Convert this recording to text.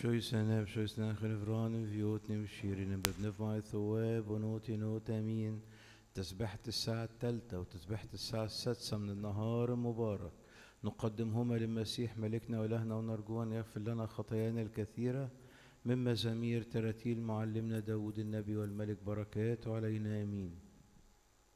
بشويسنا بشويسنا خنفران فيوتني وشيرين ببنفع ثواب ونوتي نوت امين. تسبحة الساعة الثالثة وتسبحة الساعة السادسة من النهار المبارك نقدمهما للمسيح ملكنا وإلهنا ونرجو أن يغفر لنا خطايانا الكثيرة من مزامير تراتيل معلمنا داود النبي والملك بركاته علينا آمين.